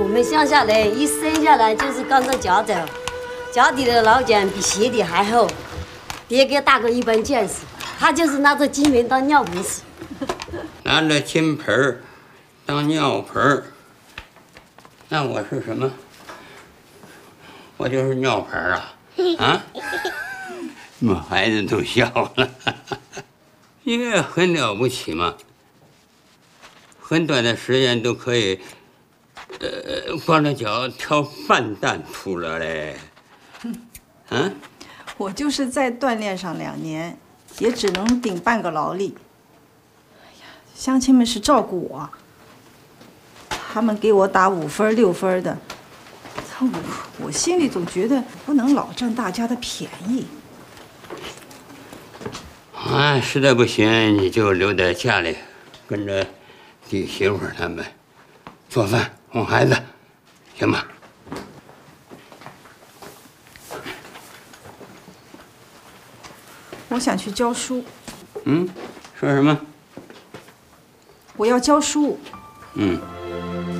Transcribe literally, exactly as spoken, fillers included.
我们乡下人一生下来就是光着脚走，脚底的老茧比鞋底还厚，别个大个一般见识。他就是拿着金门当尿盆使， 拿着金盆儿当尿盆儿。那我是什么？我就是尿盆儿啊！啊！你们孩子都笑了，因为很了不起嘛。很短的时间都可以，呃，光着脚挑饭担出来嘞。啊！ 我就是再锻炼上两年，也只能顶半个劳力。哎呀，乡亲们是照顾我，他们给我打五分六分的，我我心里总觉得不能老占大家的便宜。 啊，实在不行你就留在家里，跟着弟媳妇他们做饭哄孩子，行吗？ 我想去教书。 嗯，说什么？ 我要教书。 嗯。